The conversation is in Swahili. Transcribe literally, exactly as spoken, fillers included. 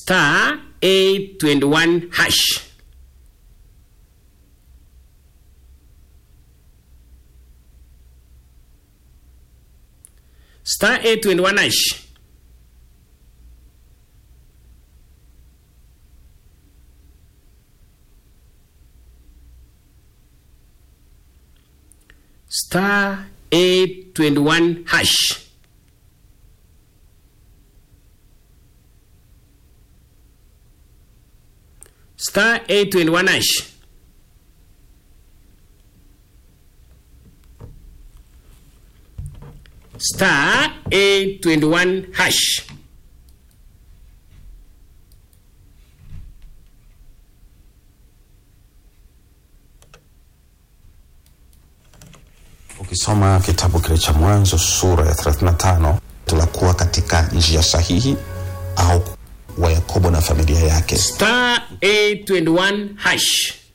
star eight twenty-one hash. Star eight twenty-one hash. Star eight twenty-one hash. Star eight twenty-one hash. Star eight twenty-one hash. Ukisoma kitabu kile cha Mwanzo sura ya thelathini na tano, tulakuwa katika njia sahihi au wa Yakobo na familia yake. Star eight twenty-one hash.